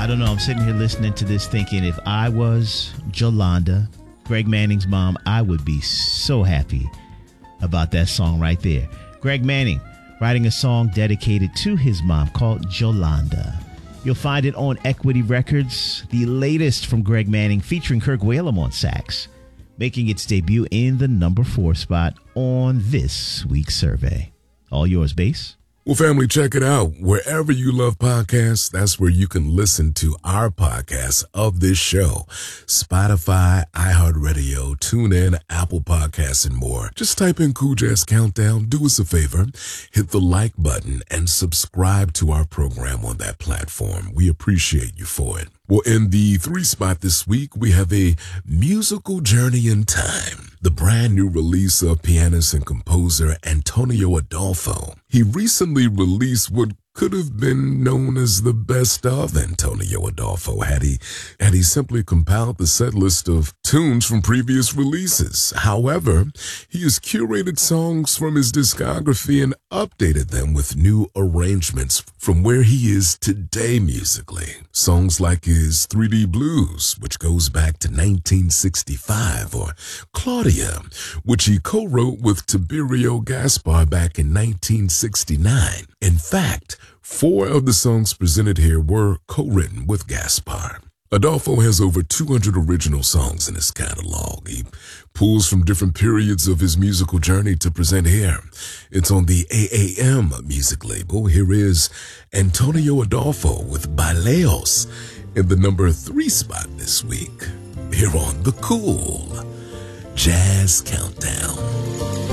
don't know. I'm sitting here listening to this thinking if I was Jolanda, Greg Manning's mom, I would be so happy about that song right there. Greg Manning writing a song dedicated to his mom called Jolanda. You'll find it on Equity Records, the latest from Greg Manning featuring Kirk Whalum on sax, making its debut in the number 4 spot on this week's survey. All yours, Bass. Well, family, check it out. Wherever you love podcasts, that's where you can listen to our podcasts of this show. Spotify, iHeartRadio, TuneIn, Apple Podcasts, and more. Just type in Cool Jazz Countdown. Do us a favor. Hit the like button and subscribe to our program on that platform. We appreciate you for it. Well, in the 3 spot this week, we have a musical journey in time. The brand new release of pianist and composer Antonio Adolfo. He recently released what could have been known as the best of Antonio Adolfo had he simply compiled the set list of tunes from previous releases. However, he has curated songs from his discography and updated them with new arrangements from where he is today musically. Songs like his 3D Blues, which goes back to 1965, or Claudia, which he co-wrote with Tiberio Gaspar back in 1969. In fact, 4 of the songs presented here were co-written with Gaspar. Adolfo has over 200 original songs in his catalog. He pulls from different periods of his musical journey to present here. It's on the AAM music label. Here is Antonio Adolfo with Baileos in the number 3 spot this week. Here on the Cool Jazz Countdown.